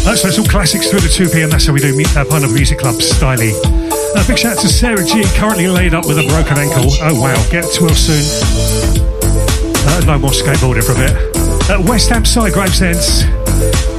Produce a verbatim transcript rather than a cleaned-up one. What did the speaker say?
Uh, so it's all classics through the two p.m. That's how we do me- uh, Pineapple Music Club styly. Uh, big shout out to Sarah G, currently laid up with a broken ankle. Oh wow, get to well soon. Uh, no more skateboarding for a bit. Uh, West Ham side, Gravesends.